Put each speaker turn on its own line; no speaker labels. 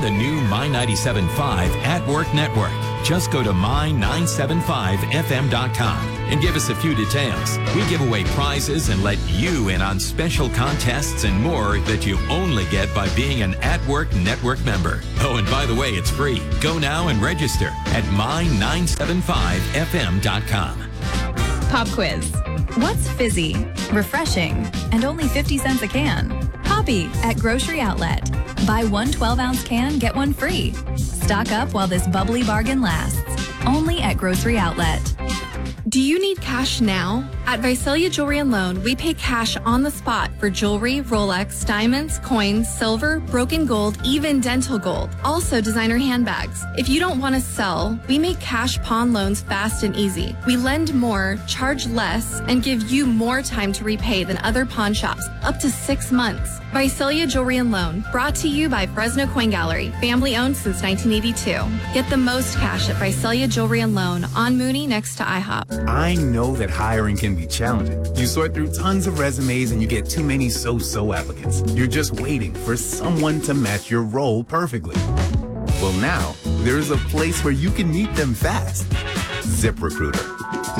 the new My 97.5 At Work Network. Just go to my975fm.com and give us a few details. We give away prizes and let you in on special contests and more that you only get by being an At Work Network member. Oh, and by the way, it's free. Go now and register at my975fm.com.
Pop quiz. What's fizzy, refreshing, and only 50 cents a can? Poppy at Grocery Outlet. Buy one 12-ounce can, get one free. Stock up while this bubbly bargain lasts. Only at Grocery Outlet.
Do you need cash now? At Visalia Jewelry and Loan, we pay cash on the spot for jewelry, Rolex, diamonds, coins, silver, broken gold, even dental gold. Also designer handbags. If you don't want to sell, we make cash pawn loans fast and easy. We lend more, charge less, and give you more time to repay than other pawn shops, up to 6 months. Visalia Jewelry and Loan, brought to you by Fresno Coin Gallery, family owned since 1982. Get the most cash at Visalia Jewelry and Loan on Mooney next to IHOP.
I know that hiring can be challenging. You sort through tons of resumes and you get too many so-so applicants. You're just waiting for someone to match your role perfectly. Well, now, there's a place where you can meet them fast. ZipRecruiter.